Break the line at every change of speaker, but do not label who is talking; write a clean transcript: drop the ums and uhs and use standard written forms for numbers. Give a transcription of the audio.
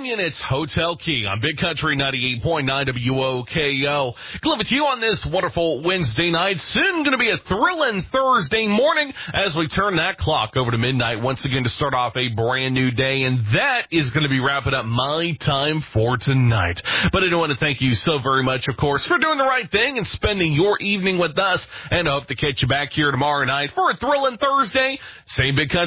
Union, it's Hotel Key on Big Country 98.9 WOKO. Glad with you on this wonderful Wednesday night. Soon going to be a thrilling Thursday morning as we turn that clock over to midnight once again to start off a brand new day. And that is going to be wrapping up my time for tonight. But I do want to thank you so very much, of course, for doing the right thing and spending your evening with us. And I hope to catch you back here tomorrow night for a thrilling Thursday. Same Big Country